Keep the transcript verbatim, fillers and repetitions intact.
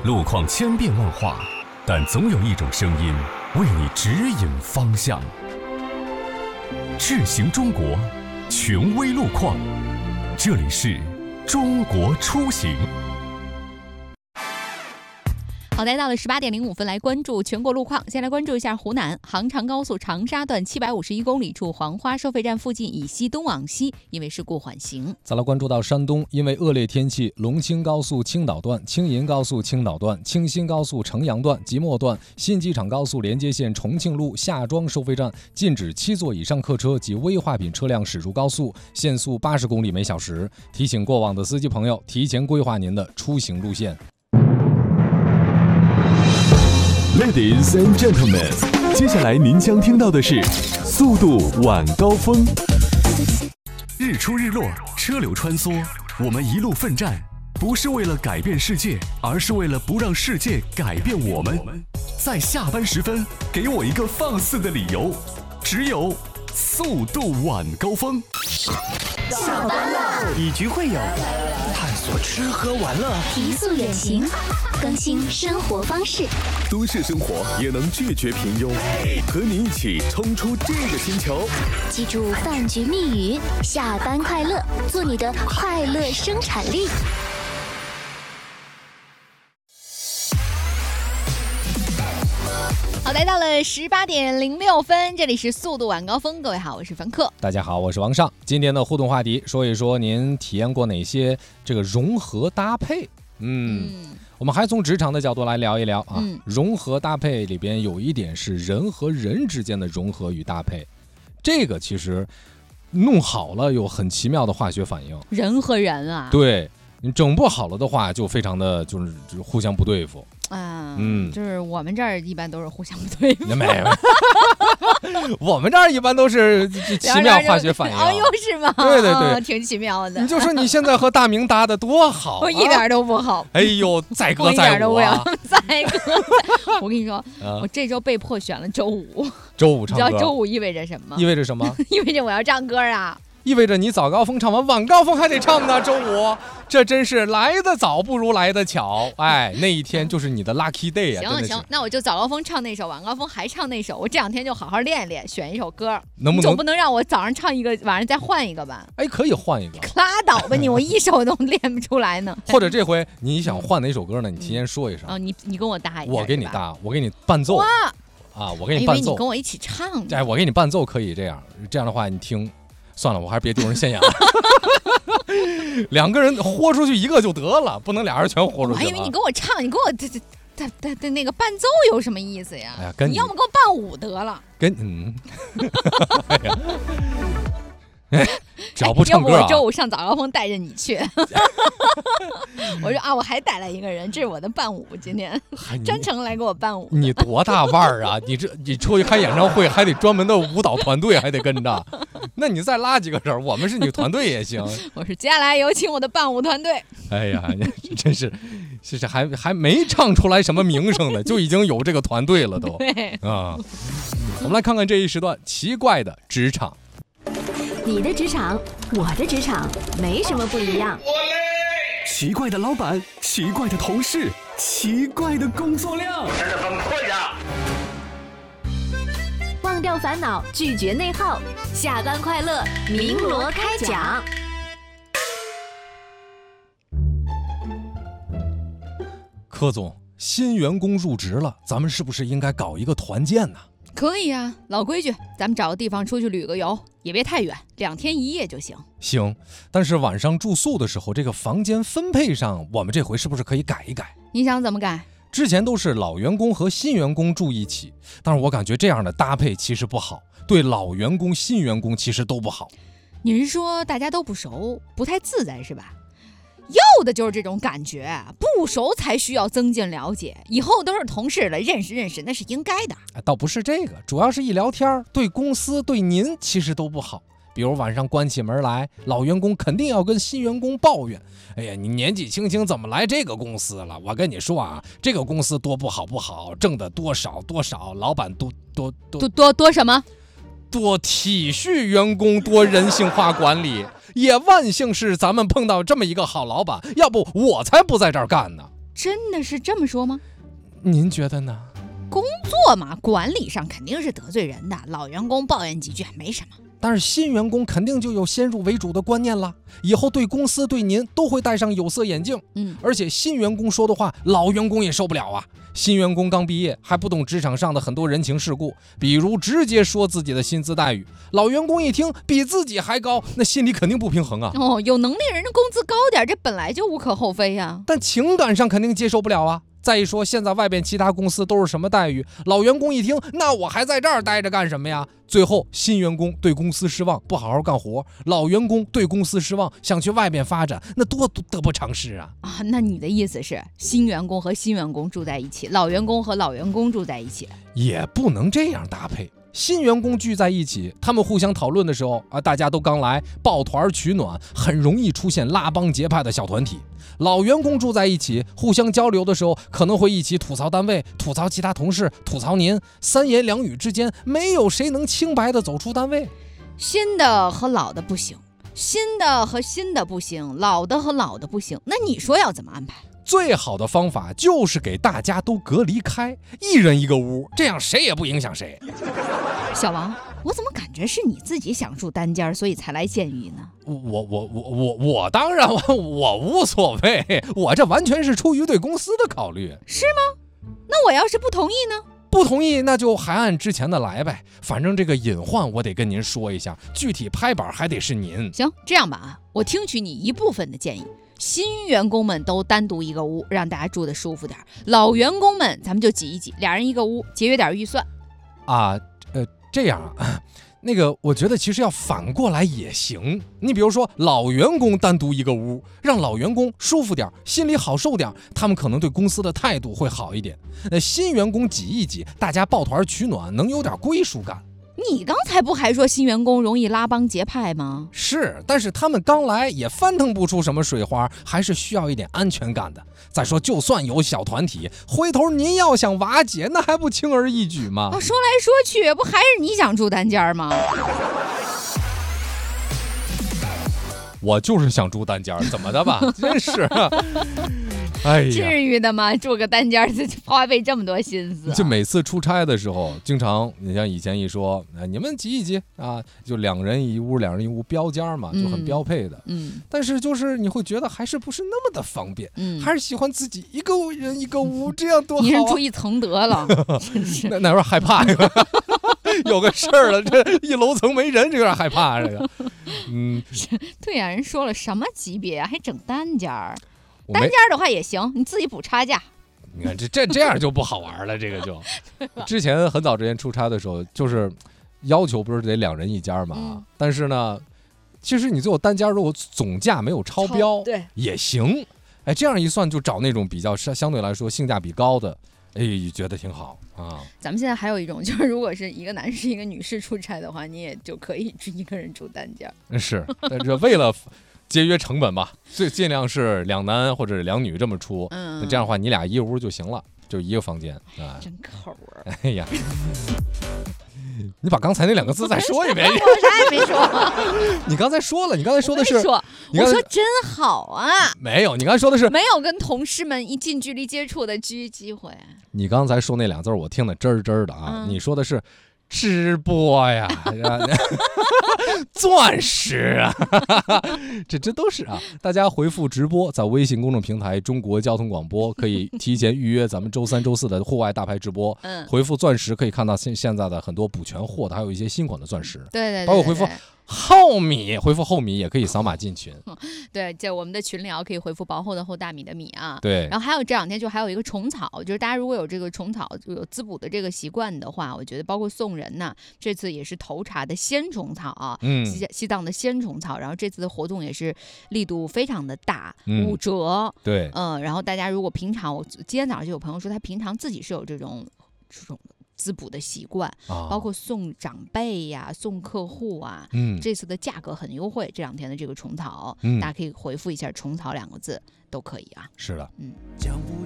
路况千变万化，但总有一种声音为你指引方向。智行中国，权威路况，这里是中国出行。 好，来到了十八点零五分，来关注全国路况。先来关注一下湖南杭长高速长沙段七百五十一公里处黄花收费站附近以西东往西，因为事故缓行。 再来关注到山东，因为恶劣天气，龙青高速青岛段、青银高速青岛段、清新高速城阳段、即墨段、新机场高速连接线重庆路夏庄收费站禁止七座以上客车及危化品车辆驶入高速，限速八十公里每小时。提醒过往的司机朋友提前规划您的出行路线。 Ladies and gentlemen， 接下来您将听到的是速度晚高峰。日出日落，车流穿梭，我们一路奋战，不是为了改变世界，而是为了不让世界改变我们。在下班时分，给我一个放肆的理由，只有速度晚高峰。 下班了，以局会友，探索吃喝玩乐， 提速远行，更新生活方式。 都市生活也能拒绝平庸，和你一起冲出这个星球。 记住饭局密语：下班快乐，做你的快乐生产力。 好，来到了十八点零六分，这里是速度晚高峰。各位好，我是凡客。 大家好，我是王尚。今天的互动话题，说一说您体验过哪些这个融合搭配。嗯，嗯我们还从职场的角度来聊一聊啊。嗯、融合搭配里边有一点是人和人之间的融合与搭配，这个其实弄好了有很奇妙的化学反应。 人和人啊， 对，你整不好了的话，就非常的就是就互相不对付。 啊，嗯，就是我们这儿一般都是互相不对付。 没有，我们这儿一般都是奇妙化学反应。 哦，又是吗？ 对对对， 哦、挺奇妙的。 你就说你现在和大明搭的多好、啊， 我一点都不好。 哎呦，载歌载舞啊！ 载歌载。我跟你说，啊、我这周被迫选了周五。 周五唱歌， 你知道周五意味着什么？ 意味着什么？ 意味着我要唱歌啊！ 意味着你早高峰唱完，晚高峰还得唱呢。周五，这真是来得早不如来得巧。哎，那一天就是你的 lucky day 啊！ 行行，那我就早高峰唱那首，晚高峰还唱那首。我这两天就好好练练，选一首歌。 能不能？ 总不能让我早上唱一个，晚上再换一个吧？ 哎，可以换一个。 拉倒吧你，我一首都练不出来呢。 或者这回你想换哪首歌呢？你提前说一声。 哦，你你跟我搭一下。 我给你搭，我给你伴奏。 哇！ 啊，我给你伴奏。 因为你跟我一起唱。 哎，我给你伴奏可以这样，这样的话你听。算了，我还是别丢人现眼了。两个人豁出去一个就得了，不能俩人全豁出去了。 我还以为你跟我唱，你跟我这这这这这那个伴奏有什么意思呀？ 哎呀，跟你, 你要么给我伴舞得了。 跟嗯，哎呀，哎，只要不唱歌、啊， 要不我周五上早高峰带着你去。我说啊，我还带来一个人，这是我的伴舞，今天专程来给我伴舞。 你多大腕儿啊？你这你出去开演唱会还得专门的舞蹈团队还得跟着，那你再拉几个人，我们是你团队也行。 我说接下来有请我的伴舞团队。 哎呀，真是，是是还还没唱出来什么名声呢，就已经有这个团队了都。 对啊，我们来看看这一时段奇怪的职场。 你的职场，我的职场，没什么不一样。 奇怪的老板，奇怪的同事，奇怪的工作量，真的很困呀！ 忘掉烦恼，拒绝内耗，下班快乐，鸣锣开讲。 柯总，新员工入职了，咱们是不是应该搞一个团建呢？ 可以啊，老规矩，咱们找个地方出去旅个游，也别太远，两天一夜就行。 行，但是晚上住宿的时候，这个房间分配上，我们这回是不是可以改一改？ 你想怎么改？ 之前都是老员工和新员工住一起，但是我感觉这样的搭配其实不好，对老员工、新员工其实都不好。 你是说大家都不熟，不太自在是吧？要的就是这种感觉，不熟才需要增进了解，以后都是同事了，认识认识那是应该的。 倒不是这个，主要是一聊天，对公司对您其实都不好。比如晚上关起门来，老员工肯定要跟新员工抱怨，哎呀，你年纪轻轻怎么来这个公司了？我跟你说啊，这个公司多不好不好，挣的多少多少，老板多多多多多多什么？ 多体恤员工，多人性化管理。也万幸是咱们碰到这么一个好老板，要不我才不在这儿干呢。 真的是这么说吗？ 您觉得呢？ 工作嘛，管理上肯定是得罪人的，老员工抱怨几句没什么。 但是新员工肯定就有先入为主的观念了，以后对公司对您都会戴上有色眼镜。 嗯， 而且新员工说的话，老员工也受不了啊。新员工刚毕业，还不懂职场上的很多人情世故，比如直接说自己的薪资待遇，老员工一听比自己还高，那心里肯定不平衡啊。 哦，有能力人的工资高点，这本来就无可厚非呀。 但情感上肯定接受不了啊。再一说，现在外边其他公司都是什么待遇？老员工一听，那我还在这儿待着干什么呀？最后，新员工对公司失望，不好好干活；老员工对公司失望，想去外边发展，那多得不偿失啊！ 啊，那你的意思是，新员工和新员工住在一起，老员工和老员工住在一起？ 也不能这样搭配。新员工聚在一起，他们互相讨论的时候啊，大家都刚来，抱团取暖，很容易出现拉帮结派的小团体。老员工住在一起，互相交流的时候，可能会一起吐槽单位，吐槽其他同事，吐槽您，三言两语之间，没有谁能清白的走出单位。 新的和老的不行，新的和新的不行，老的和老的不行，那你说要怎么安排？ 最好的方法就是给大家都隔离开，一人一个屋，这样谁也不影响谁。 小王，我怎么感觉是你自己想住单间，所以才来建议呢？ 我我我我我当然我我无所谓，我这完全是出于对公司的考虑。 是吗？那我要是不同意呢？ 不同意那就还按之前的来呗，反正这个隐患我得跟您说一下，具体拍板还得是您。 行，这样吧啊，我听取你一部分的建议。新员工们都单独一个屋，让大家住得舒服点。老员工们咱们就挤一挤，俩人一个屋，节约点预算。 啊，呃，这样啊，那个我觉得其实要反过来也行。你比如说老员工单独一个屋，让老员工舒服点，心里好受点，他们可能对公司的态度会好一点。那新员工挤一挤，大家抱团取暖，能有点归属感。 你刚才不还说新员工容易拉帮结派吗？ 是，但是他们刚来也翻腾不出什么水花，还是需要一点安全感的。再说，就算有小团体，回头您要想瓦解，那还不轻而易举吗？ 哦，说来说去，不还是你想住单间吗？ 我就是想住单间，怎么的吧？真是、啊。哎呀， 至于的吗？住个单间花费这么多心思、啊， 就每次出差的时候，经常你像以前一说，哎，你们挤一挤啊，就两人一屋，两人一屋标间嘛，就很标配的。 嗯， 但是就是你会觉得还是不是那么的方便，嗯，还是喜欢自己一个人一个屋，这样多好、啊。 一人住一层得了，真是那那有点害怕呀。有个事儿了，这一楼层没人，这有点害怕这个。嗯， 对呀、啊，人说了什么级别啊，还整单间儿。单间的话也行，你自己补差价。 你看这这这样就不好玩了，这个就。之前很早之前出差的时候，就是要求不是得两人一间嘛、嗯，但是呢，其实你最后单间如果总价没有超标， 对也行。哎，这样一算就找那种比较相对来说性价比高的，哎，觉得挺好啊。 咱们现在还有一种，就是如果是一个男士一个女士出差的话，你也就可以一个人住单间。 是，但是为了节约成本吧，最尽量是两男或者两女这么出，嗯，那这样的话你俩一屋就行了，就一个房间啊。 真抠啊！ 哎呀，你把刚才那两个字再说一遍。 我啥也没说。 你刚才说了，你刚才说的是， 我说，我说真好啊。 没有，你刚才说的是没有跟同事们一近距离接触的机机会。 你刚才说那两字我听得真真的啊、嗯，你说的是。直播呀，钻石啊，这这都是啊！大家回复直播，在微信公众平台中国交通广播可以提前预约咱们周三、周四的户外大牌直播。嗯，回复钻石可以看到现现在的很多补全货的，还有一些新款的钻石。 对 对, 对, 对, 对， 包括回复厚米，回复厚米也可以扫码进群。 对，在我们的群聊可以回复薄厚的厚大米的米啊。 对， 然后还有这两天就还有一个虫草，就是大家如果有这个虫草有滋补的这个习惯的话，我觉得包括送人呐，这次也是头茶的鲜虫草啊，嗯，西西藏的鲜虫草，然后这次的活动也是力度非常的大，嗯、五折。 对， 嗯，然后大家如果平常，我今天早上就有朋友说他平常自己是有这种这种。滋补的习惯、哦，包括送长辈呀、送客户啊，嗯，这次的价格很优惠。这两天的这个虫草、嗯，大家可以回复一下"虫草"两个字，都可以啊。 是的， 嗯。